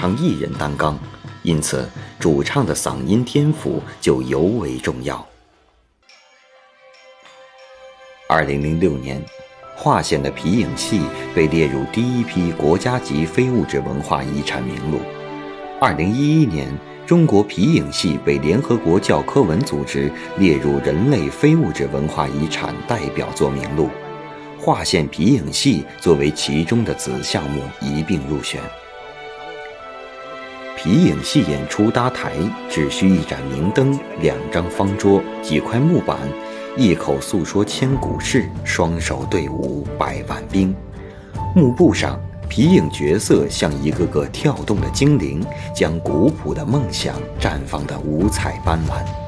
唱一人担纲，因此主唱的嗓音天赋就尤为重要。2006年，华县的皮影戏被列入第一批国家级非物质文化遗产名录。2011年，中国皮影戏被联合国教科文组织列入人类非物质文化遗产代表作名录，华县皮影戏作为其中的子项目一并入选。皮影戏演出搭台只需一盏明灯、2张方桌、几块木板，一口诉说千古事，双手对舞百万兵。幕布上，皮影角色像一个个跳动的精灵，将古朴的梦想绽放得五彩斑斓。